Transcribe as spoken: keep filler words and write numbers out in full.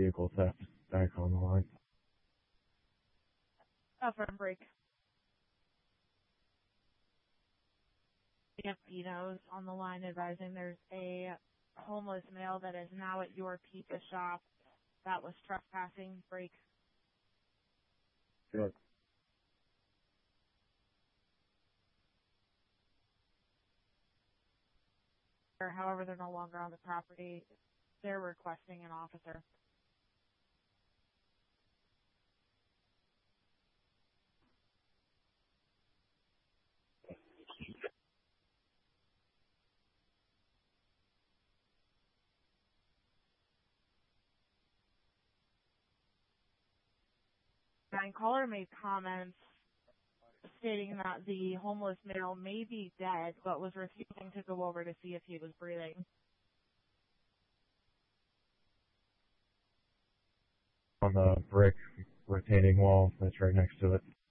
vehicle theft back on the line. Affirm break. Pino's on the line advising there's a homeless male that is now at your pizza shop that was trespassing. Break. Good. However, they're no longer on the property. They're requesting an officer. And caller made comments stating that the homeless male may be dead, but was refusing to go over to see if he was breathing. On the brick retaining wall that's right next to it.